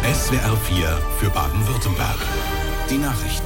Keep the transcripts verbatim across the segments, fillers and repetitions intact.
S W R vier für Baden-Württemberg. Die Nachrichten.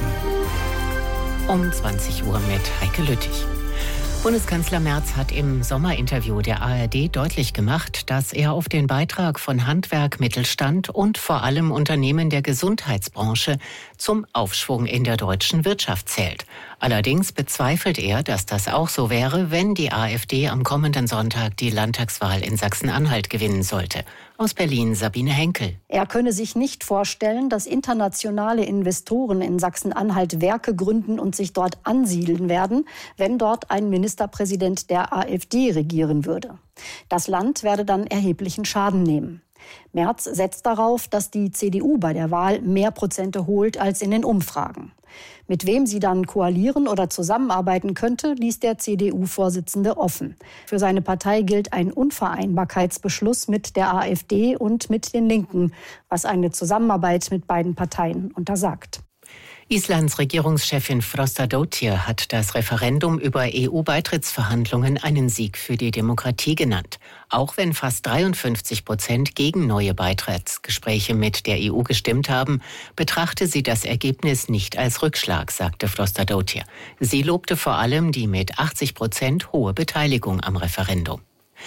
Um zwanzig Uhr mit Heike Lüttich. Bundeskanzler Merz hat im Sommerinterview der A R D deutlich gemacht, dass er auf den Beitrag von Handwerk, Mittelstand und vor allem Unternehmen der Gesundheitsbranche zum Aufschwung in der deutschen Wirtschaft zählt. Allerdings bezweifelt er, dass das auch so wäre, wenn die AfD am kommenden Sonntag die Landtagswahl in Sachsen-Anhalt gewinnen sollte. Aus Berlin Sabine Henkel. Er könne sich nicht vorstellen, dass internationale Investoren in Sachsen-Anhalt Werke gründen und sich dort ansiedeln werden, wenn dort ein Ministerpräsident der AfD regieren würde. Das Land werde dann erheblichen Schaden nehmen. Merz setzt darauf, dass die C D U bei der Wahl mehr Prozente holt als in den Umfragen. Mit wem sie dann koalieren oder zusammenarbeiten könnte, ließ der C D U-Vorsitzende offen. Für seine Partei gilt ein Unvereinbarkeitsbeschluss mit der AfD und mit den Linken, was eine Zusammenarbeit mit beiden Parteien untersagt. Islands Regierungschefin Frostadóttir hat das Referendum über E U-Beitrittsverhandlungen einen Sieg für die Demokratie genannt. Auch wenn fast dreiundfünfzig Prozent gegen neue Beitrittsgespräche mit der E U gestimmt haben, betrachte sie das Ergebnis nicht als Rückschlag, sagte Frostadóttir. Sie lobte vor allem die mit achtzig Prozent hohe Beteiligung am Referendum.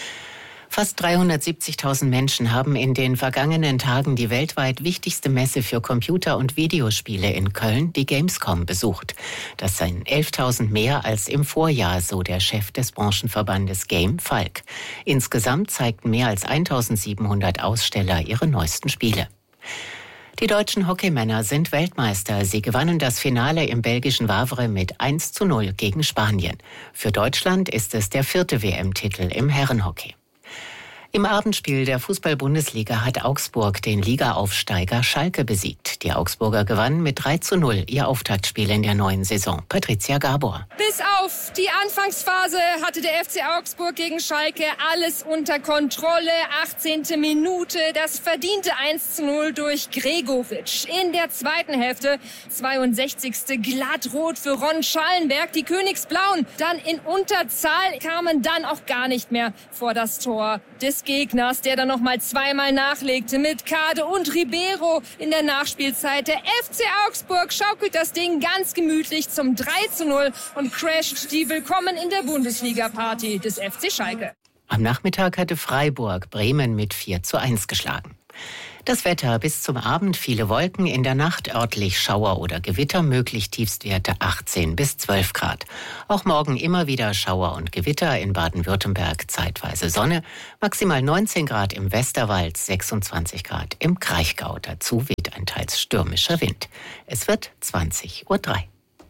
Fast dreihundertsiebzigtausend Menschen haben in den vergangenen Tagen die weltweit wichtigste Messe für Computer- und Videospiele in Köln, die Gamescom, besucht. Das seien elftausend mehr als im Vorjahr, so der Chef des Branchenverbandes Game, Falk. Insgesamt zeigten mehr als eintausendsiebenhundert Aussteller ihre neuesten Spiele. Die deutschen Hockeymänner sind Weltmeister. Sie gewannen das Finale im belgischen Wavre mit eins zu null gegen Spanien. Für Deutschland ist es der vierte W M-Titel im Herrenhockey. Im Abendspiel der Fußball-Bundesliga hat Augsburg den Ligaaufsteiger Schalke besiegt. Die Augsburger gewannen mit drei zu null ihr Auftaktspiel in der neuen Saison. Patricia Gabor. Bis auf die Anfangsphase hatte der F C Augsburg gegen Schalke alles unter Kontrolle. achtzehnte Minute, das verdiente eins zu null durch Gregoritsch. In der zweiten Hälfte, zweiundsechzigste glattrot für Ron Schallenberg. Die Königsblauen dann in Unterzahl, kamen dann auch gar nicht mehr vor das Tor des Gegners, der dann noch mal zweimal nachlegte mit Kade und Ribeiro in der Nachspielzeit. Der F C Augsburg schaukelt das Ding ganz gemütlich zum drei zu null und crasht die Willkommen in der Bundesliga-Party des F C Schalke. Am Nachmittag hatte Freiburg Bremen mit vier zu eins geschlagen. Das Wetter: bis zum Abend viele Wolken, in der Nacht örtlich Schauer oder Gewitter möglich, Tiefstwerte achtzehn bis zwölf Grad. Auch morgen immer wieder Schauer und Gewitter, in Baden-Württemberg zeitweise Sonne, maximal neunzehn Grad im Westerwald, sechsundzwanzig Grad im Kraichgau. Dazu weht ein teils stürmischer Wind. Es wird zwanzig Uhr drei.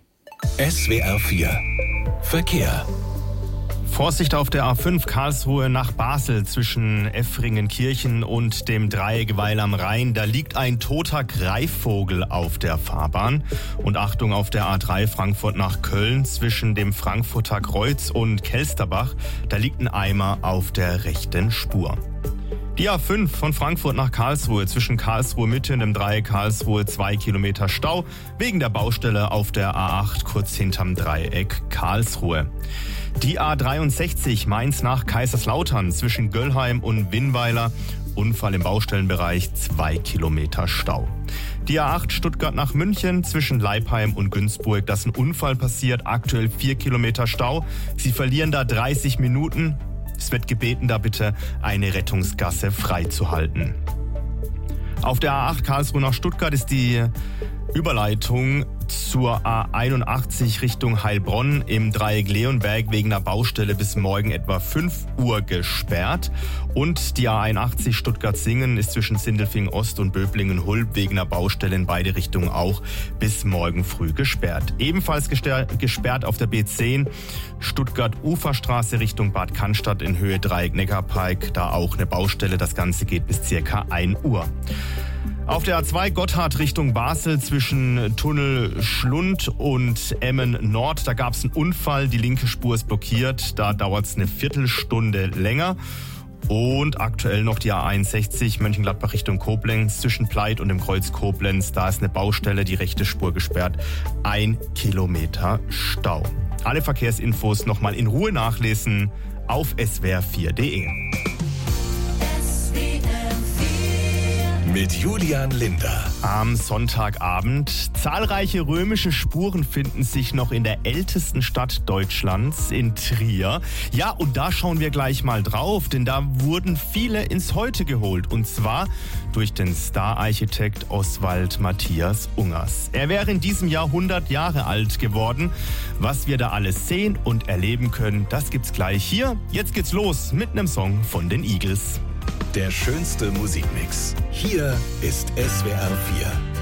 S W R vier Verkehr. Vorsicht auf der A fünf Karlsruhe nach Basel zwischen Effringenkirchen und dem Dreieck Weil am Rhein. Da liegt ein toter Greifvogel auf der Fahrbahn. Und Achtung auf der A drei Frankfurt nach Köln zwischen dem Frankfurter Kreuz und Kelsterbach. Da liegt ein Eimer auf der rechten Spur. Die A fünf von Frankfurt nach Karlsruhe zwischen Karlsruhe Mitte und dem Dreieck Karlsruhe zwei Kilometer Stau wegen der Baustelle auf der A acht kurz hinterm Dreieck Karlsruhe. Die A dreiundsechzig Mainz nach Kaiserslautern zwischen Göllheim und Winnweiler. Unfall im Baustellenbereich, zwei Kilometer Stau. Die A acht Stuttgart nach München zwischen Leipheim und Günzburg. Da ist ein Unfall passiert, aktuell vier Kilometer Stau. Sie verlieren da dreißig Minuten. Es wird gebeten, da bitte eine Rettungsgasse freizuhalten. Auf der A acht Karlsruhe nach Stuttgart ist die Überleitung zur A einundachtzig Richtung Heilbronn im Dreieck Leonberg wegen einer Baustelle bis morgen etwa fünf Uhr gesperrt. Und die A einundachtzig Stuttgart-Singen ist zwischen Sindelfingen Ost und Böblingen-Hulb wegen einer Baustelle in beide Richtungen auch bis morgen früh gesperrt. Ebenfalls gesperrt auf der B zehn Stuttgart-Uferstraße Richtung Bad Cannstatt in Höhe Dreieck Neckarpark. Da auch eine Baustelle. Das Ganze geht bis circa ein Uhr. Auf der A zwei Gotthard Richtung Basel zwischen Tunnel Schlund und Emmen Nord, da gab es einen Unfall, die linke Spur ist blockiert, da dauert es eine Viertelstunde länger. Und aktuell noch die A einundsechzig Mönchengladbach Richtung Koblenz zwischen Pleit und dem Kreuz Koblenz, da ist eine Baustelle, die rechte Spur gesperrt, ein Kilometer Stau. Alle Verkehrsinfos nochmal in Ruhe nachlesen auf S W R vier punkt de. mit Julian Linder. Am Sonntagabend. Zahlreiche römische Spuren finden sich noch in der ältesten Stadt Deutschlands, in Trier. Ja, und da schauen wir gleich mal drauf, denn da wurden viele ins Heute geholt. Und zwar durch den Star-Architekt Oswald Matthias Ungers. Er wäre in diesem Jahr hundert Jahre alt geworden. Was wir da alles sehen und erleben können, das gibt's gleich hier. Jetzt geht's los mit einem Song von den Eagles. Der schönste Musikmix. Hier ist S W R vier.